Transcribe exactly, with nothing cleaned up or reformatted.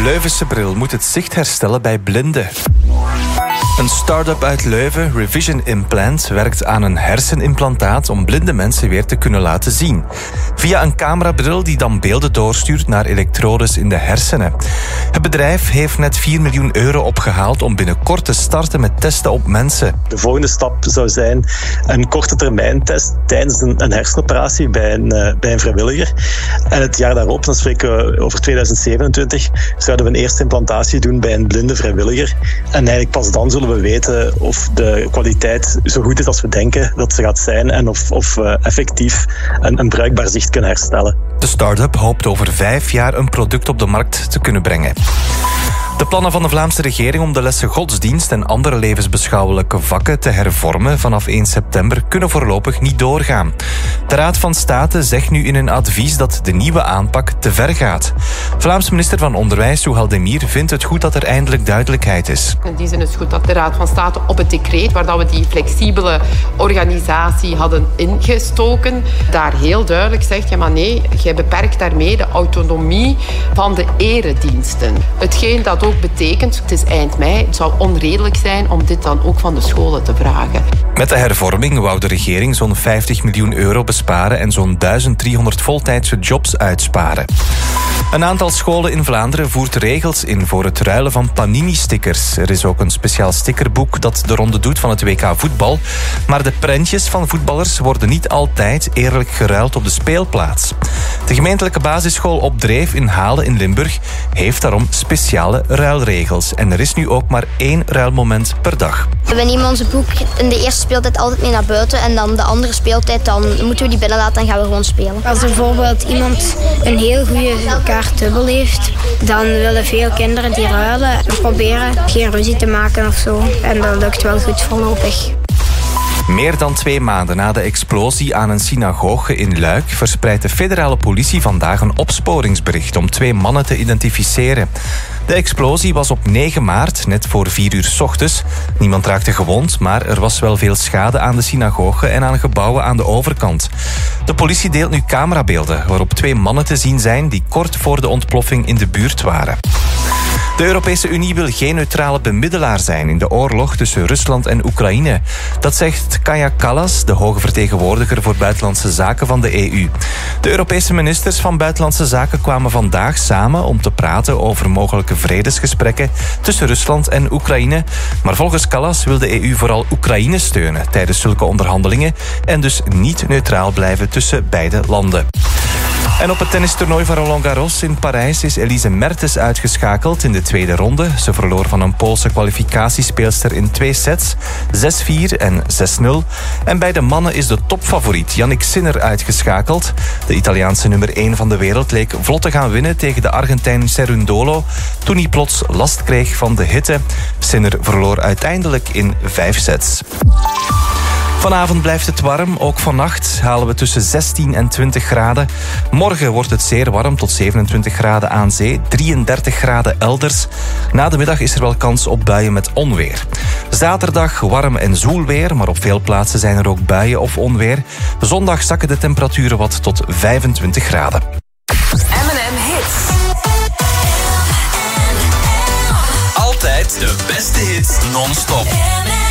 Leuvense bril moet het zicht herstellen bij blinden. Een start-up uit Leuven, Revision Implant, werkt aan een hersenimplantaat om blinde mensen weer te kunnen laten zien. Via een camerabril die dan beelden doorstuurt naar elektrodes in de hersenen. Het bedrijf heeft net vier miljoen euro opgehaald om binnenkort te starten met testen op mensen. De volgende stap zou zijn een korte termijn test tijdens een, een hersenoperatie bij een, uh, bij een vrijwilliger. En het jaar daarop, dan spreken we over tweeduizend zevenentwintig, zouden we een eerste implantatie doen bij een blinde vrijwilliger. En eigenlijk pas dan zullen we weten of de kwaliteit zo goed is als we denken dat ze gaat zijn en of, of we effectief een, een bruikbaar zicht kunnen herstellen. De start-up hoopt over vijf jaar een product op de markt te kunnen brengen. De plannen van de Vlaamse regering om de lessen godsdienst en andere levensbeschouwelijke vakken te hervormen vanaf één september kunnen voorlopig niet doorgaan. De Raad van State zegt nu in een advies dat de nieuwe aanpak te ver gaat. Vlaams minister van Onderwijs, Souhal Demir, vindt het goed dat er eindelijk duidelijkheid is. In die zin is het goed dat de Raad van State op het decreet, waar dat we die flexibele organisatie hadden ingestoken, daar heel duidelijk zegt, ja maar nee, jij beperkt daarmee de autonomie van de erediensten. Hetgeen dat ook betekent, het is eind mei, het zou onredelijk zijn om dit dan ook van de scholen te vragen. Met de hervorming wou de regering zo'n vijftig miljoen euro besparen en zo'n duizend driehonderd voltijdse jobs uitsparen. Een aantal scholen in Vlaanderen voert regels in voor het ruilen van Panini-stickers. Er is ook een speciaal stickerboek dat de ronde doet van het W K voetbal. Maar de prentjes van voetballers worden niet altijd eerlijk geruild op de speelplaats. De gemeentelijke basisschool Op Dreef in Halen in Limburg heeft daarom speciale ruilregels. En er is nu ook maar één ruilmoment per dag. We nemen onze boek in de eerste speeltijd altijd mee naar buiten en dan de andere speeltijd dan moeten we die binnen laten en gaan we gewoon spelen. Als er bijvoorbeeld iemand een heel goede kaart dubbel heeft, dan willen veel kinderen die ruilen en proberen geen ruzie te maken of zo. En dat lukt wel goed voorlopig. Meer dan twee maanden na de explosie aan een synagoge in Luik verspreidt de federale politie vandaag een opsporingsbericht om twee mannen te identificeren. De explosie was op negen maart, net voor vier uur 's ochtends. Niemand raakte gewond, maar er was wel veel schade aan de synagoge en aan gebouwen aan de overkant. De politie deelt nu camerabeelden waarop twee mannen te zien zijn die kort voor de ontploffing in de buurt waren. De Europese Unie wil geen neutrale bemiddelaar zijn in de oorlog tussen Rusland en Oekraïne. Dat zegt Kaja Kallas, de hoge vertegenwoordiger voor buitenlandse zaken van de E U. De Europese ministers van Buitenlandse Zaken kwamen vandaag samen om te praten over mogelijke vredesgesprekken tussen Rusland en Oekraïne. Maar volgens Kallas wil de E U vooral Oekraïne steunen tijdens zulke onderhandelingen en dus niet neutraal blijven tussen beide landen. En op het tennistoernooi van Roland Garros in Parijs is Elise Mertens uitgeschakeld in de tweede ronde. Ze verloor van een Poolse kwalificatiespeelster in twee sets, zes vier en zes nul. En bij de mannen is de topfavoriet Jannik Sinner uitgeschakeld. De Italiaanse nummer één van de wereld leek vlot te gaan winnen tegen de Argentijn Cerundolo, toen hij plots last kreeg van de hitte. Sinner verloor uiteindelijk in vijf sets. Vanavond blijft het warm, ook vannacht halen we tussen zestien en twintig graden. Morgen wordt het zeer warm, tot zevenentwintig graden aan zee, drieëndertig graden elders. Na de middag is er wel kans op buien met onweer. Zaterdag warm en zoel weer, maar op veel plaatsen zijn er ook buien of onweer. Zondag zakken de temperaturen wat tot vijfentwintig graden. M en M Hits. Altijd de beste hits non-stop.